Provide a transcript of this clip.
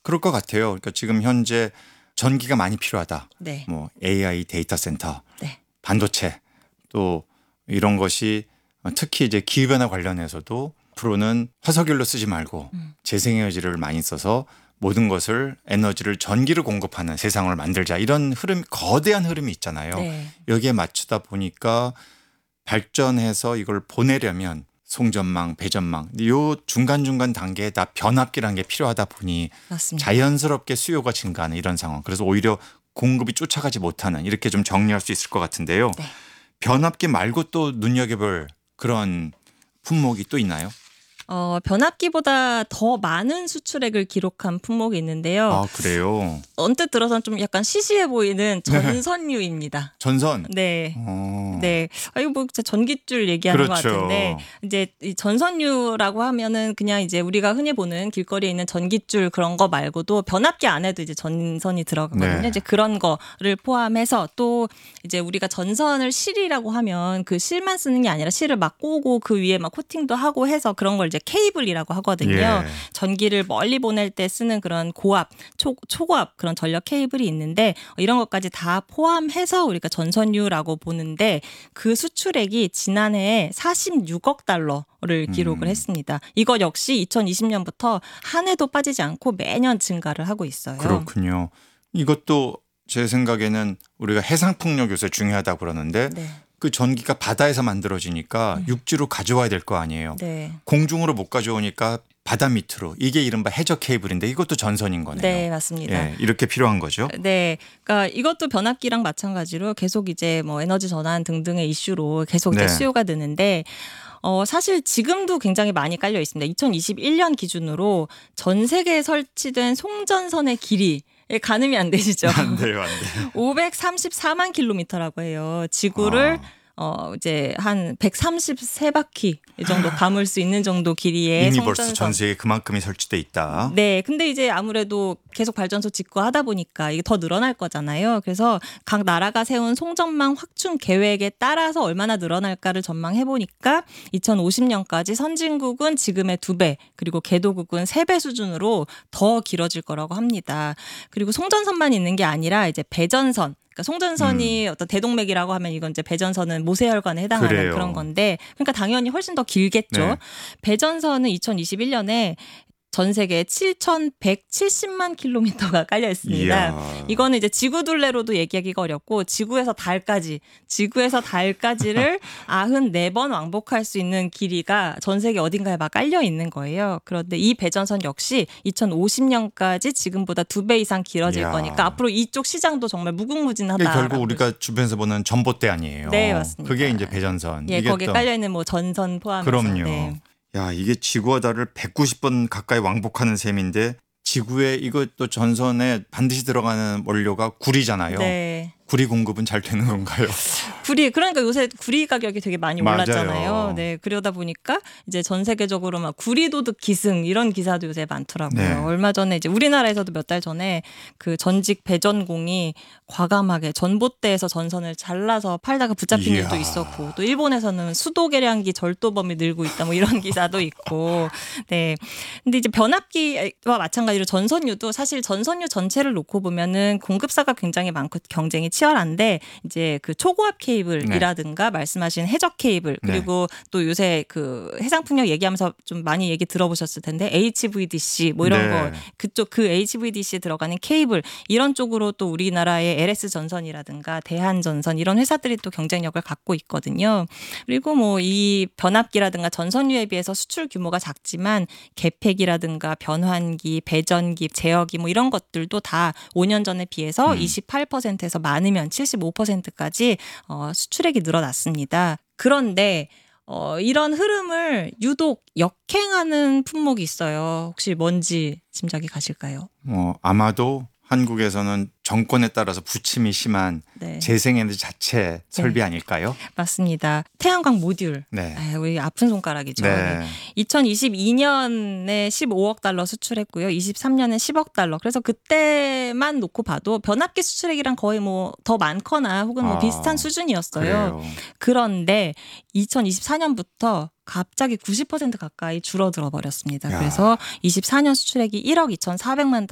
그럴 것 같아요. 그러니까 지금 현재 전기가 많이 필요하다. 네. 뭐 AI 데이터 센터, 네. 반도체 또 이런 것이 특히 이제 기후변화 관련해서도 앞으로는 화석연료 쓰지 말고 재생에너지를 많이 써서 모든 것을 에너지를 전기를 공급하는 세상을 만들자 이런 흐름 거대한 흐름이 있잖아요. 네. 여기에 맞추다 보니까 발전해서 이걸 보내려면 송전망, 배전망 요 중간중간 단계에 다 변압기라는 게 필요하다 보니 맞습니다. 자연스럽게 수요가 증가하는 이런 상황. 그래서 오히려 공급이 쫓아가지 못하는 이렇게 좀 정리할 수 있을 것 같은데요. 네. 변압기 말고 또 눈여겨볼 그런 품목이 또 있나요? 변압기보다 더 많은 수출액을 기록한 품목이 있는데요. 아, 그래요? 언뜻 들어서는 좀 약간 시시해 보이는 전선유입니다. 전선? 네. 어. 네. 이거 뭐 진짜 전깃줄 얘기하는 그렇죠. 것 같은데 이제 이 전선유라고 하면은 그냥 이제 우리가 흔히 보는 길거리에 있는 전깃줄 그런 거 말고도 변압기 안에도 이제 전선이 들어가거든요. 네. 이제 그런 거를 포함해서 또 이제 우리가 전선을 실이라고 하면 그 실만 쓰는 게 아니라 실을 막 꼬고 그 위에 막 코팅도 하고 해서 그런 걸 이제 케이블이라고 하거든요. 예. 전기를 멀리 보낼 때 쓰는 그런 고압, 초고압 그런 전력 케이블이 있는데 이런 것까지 다 포함해서 우리가 전선유라고 보는데 그 수출액이 지난해에 46억 달러를 기록을 했습니다. 이거 역시 2020년부터 한 해도 빠지지 않고 매년 증가를 하고 있어요. 그렇군요. 이것도 제 생각에는 우리가 해상풍력 요새 중요하다고 그러는데 네. 그 전기가 바다에서 만들어지니까 육지로 가져와야 될 거 아니에요. 네. 공중으로 못 가져오니까 바다 밑으로 이게 이른바 해저 케이블인데 이것도 전선인 거네요. 네, 맞습니다. 예, 이렇게 필요한 거죠. 네, 그러니까 이것도 변압기랑 마찬가지로 계속 이제 뭐 에너지 전환 등등의 이슈로 계속 이제 네. 수요가 드는데 사실 지금도 굉장히 많이 깔려 있습니다. 2021년 기준으로 전 세계에 설치된 송전선의 길이 가늠이 안 되시죠? 안 돼요, 안 돼요. 534만 킬로미터라고 해요. 지구를 이제 한 133바퀴 이 정도 감을 수 있는 정도 길이의 이미 벌써 송전선. 전 세계에 그만큼이 설치돼 있다. 네, 근데 이제 아무래도 계속 발전소 짓고 하다 보니까 이게 더 늘어날 거잖아요. 그래서 각 나라가 세운 송전망 확충 계획에 따라서 얼마나 늘어날까를 전망해 보니까 2050년까지 선진국은 지금의 2배, 그리고 개도국은 3배 수준으로 더 길어질 거라고 합니다. 그리고 송전선만 있는 게 아니라 이제 배전선. 그러니까 송전선이 어떤 대동맥이라고 하면 이건 이제 배전선은 모세혈관에 해당하는 그래요. 그런 건데, 그러니까 당연히 훨씬 더 길겠죠. 네. 배전선은 2021년에 전 세계에 7,170만 킬로미터가 깔려 있습니다. 이야. 이거는 이제 지구 둘레로도 얘기하기가 어렵고 지구에서 달까지를 94번 왕복할 수 있는 길이가 전 세계 어딘가에 막 깔려 있는 거예요. 그런데 이 배전선 역시 2050년까지 지금보다 2배 이상 길어질 이야. 거니까 앞으로 이쪽 시장도 정말 무궁무진하다. 이게 결국 우리가 주변에서 보는 전봇대 아니에요. 네, 맞습니다. 그게 이제 배전선. 예, 이게 거기에 또 깔려 있는 뭐 전선 포함해서. 그럼요. 네. 야, 이게 지구와 달을 190번 가까이 왕복하는 셈인데 지구에 이것도 전선에 반드시 들어가는 원료가 구리잖아요. 네. 구리 공급은 잘 되는 건가요? 구리, 그러니까 요새 구리 가격이 되게 많이 맞아요. 올랐잖아요. 네, 그러다 보니까 이제 전 세계적으로 막 구리 도둑 기승 이런 기사도 요새 많더라고요. 네. 얼마 전에 이제 우리나라에서도 몇 달 전에 그 전직 배전공이 과감하게 전봇대에서 전선을 잘라서 팔다가 붙잡힌 이야. 일도 있었고, 또 일본에서는 수도 계량기 절도범이 늘고 있다 뭐 이런 기사도 있고. 네. 근데 이제 변압기와 마찬가지로 전선유도 사실 전선유 전체를 놓고 보면은 공급사가 굉장히 많고 경쟁이 치열한데 이제 그 초고압 케이블이라든가 말씀하신 해적 케이블, 그리고 또 요새 그 해상풍력 얘기하면서 좀 많이 얘기 들어보셨을 텐데 HVDC 뭐 이런 거, 그쪽 그 HVDC에 들어가는 케이블 이런 쪽으로 또 우리나라의 LS 전선이라든가 대한전선 이런 회사들이 또 경쟁력을 갖고 있거든요. 그리고 뭐 이 변압기라든가 전선유에 비해서 수출 규모가 작지만 개폐기라든가 변환기, 배전기, 제어기 뭐 이런 것들도 다 5년 전에 비해서 28%에서 많으면 75%까지 수출액이 늘어났습니다. 그런데 이런 흐름을 유독 역행하는 품목이 있어요. 혹시 뭔지 짐작이 가실까요? 아마도 한국에서는 정권에 따라서 부침이 심한 네. 재생에너지 자체 설비 아닐까요? 맞습니다. 태양광 모듈. 네. 우리 아픈 손가락이죠. 네. 2022년에 15억 달러 수출했고요. 23년에 10억 달러. 그래서 그때만 놓고 봐도 변압기 수출액이랑 거의 뭐 더 많거나 혹은 뭐 비슷한 수준이었어요. 그래요. 그런데 2024년부터 갑자기 90% 가까이 줄어들어 버렸습니다. 야. 그래서 24년 수출액이 1억 2,400만